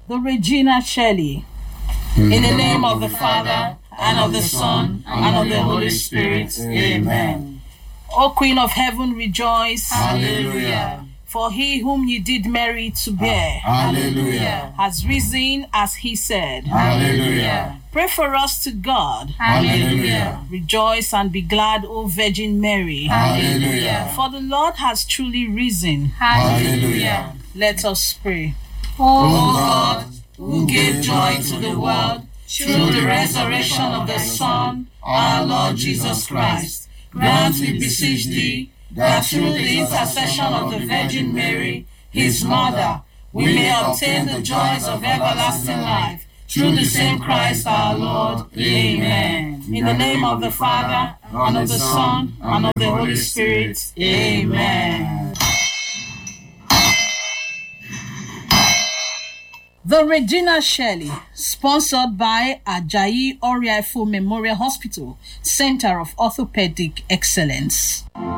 the Regina Shelley. In the name of the Father, and of the Son, and of the Holy Spirit. Amen. O Queen of Heaven, rejoice. Hallelujah. For he whom ye did marry to bear, Hallelujah, has risen as he said. Hallelujah. Pray for us to God. Hallelujah. Rejoice and be glad, O Virgin Mary. Hallelujah. For the Lord has truly risen. Hallelujah. Let us pray. O God, who gave joy to the world through the resurrection of the Son, our Lord Jesus Christ, grant, we beseech thee, that through the intercession of the Virgin Mary, his mother, we may obtain the joys of everlasting life, through the same Christ our Lord. Amen. In the name of the Father, and of the Son, and of the Holy Spirit. Amen. The Regina Shelley, sponsored by Ajayi Oriaifo Memorial Hospital, Center of Orthopedic Excellence.